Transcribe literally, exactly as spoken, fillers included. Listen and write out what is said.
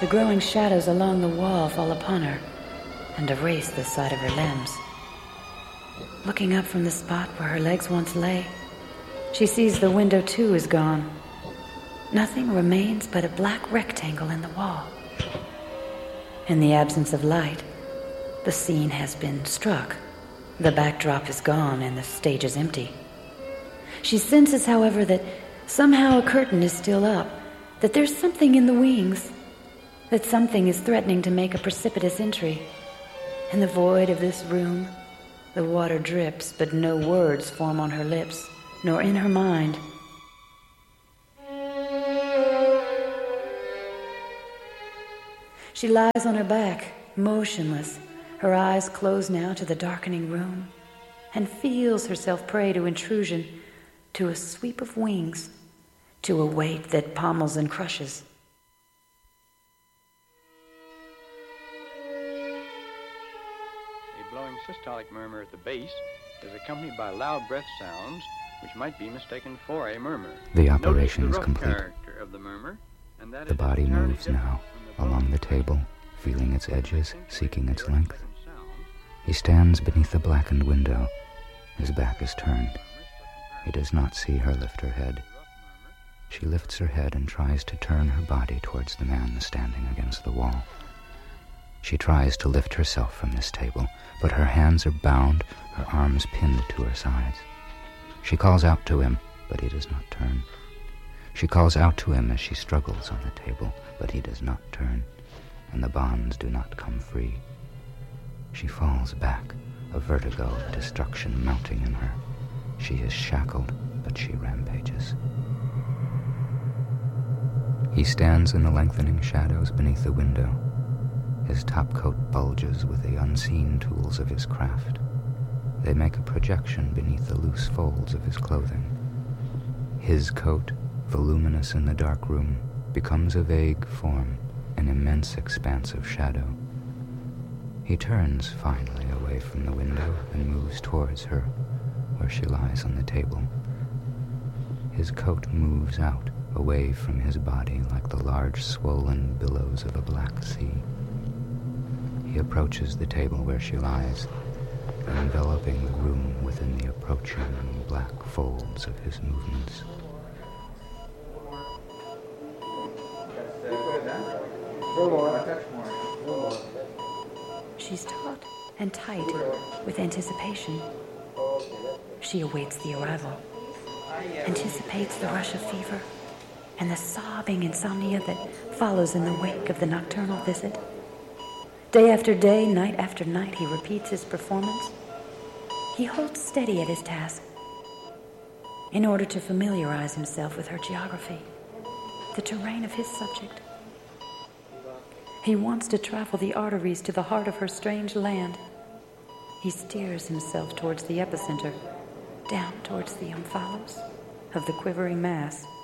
The growing shadows along the wall fall upon her and erase the sight of her limbs. Looking up from the spot where her legs once lay, she sees the window too is gone. Nothing remains but a black rectangle in the wall. In the absence of light, the scene has been struck. The backdrop is gone and the stage is empty. She senses, however, that somehow a curtain is still up, that there's something in the wings, that something is threatening to make a precipitous entry. In the void of this room, the water drips, but no words form on her lips, nor in her mind. She lies on her back, motionless, her eyes closed now to the darkening room, and feels herself prey to intrusion, to a sweep of wings, to a weight that pommels and crushes. A blowing systolic murmur at the base is accompanied by loud breath sounds which might be mistaken for a murmur. The operation is complete. Of the murmur, and that the body moves now along the table, feeling its edges, seeking its length. He stands beneath the blackened window. His back is turned. He does not see her lift her head. She lifts her head and tries to turn her body towards the man standing against the wall. She tries to lift herself from this table, but her hands are bound, her arms pinned to her sides. She calls out to him, but he does not turn. She calls out to him as she struggles on the table, but he does not turn, and the bonds do not come free. She falls back, a vertigo of destruction mounting in her. She is shackled, but she rampages. He stands in the lengthening shadows beneath the window. His topcoat bulges with the unseen tools of his craft. They make a projection beneath the loose folds of his clothing. His coat, voluminous in the dark room, becomes a vague form, an immense expanse of shadow. He turns finally away from the window and moves towards her, where she lies on the table. His coat moves out, away from his body like the large swollen billows of a black sea. He approaches the table where she lies, enveloping the room within the approaching black folds of his movements. She's taut and tight with anticipation. She awaits the arrival, anticipates the rush of fever and the sobbing insomnia that follows in the wake of the nocturnal visit. Day after day, night after night, he repeats his performance. He holds steady at his task in order to familiarize himself with her geography, the terrain of his subject. He wants to travel the arteries to the heart of her strange land. He steers himself towards the epicenter, down towards the omphalos of the quivering mass.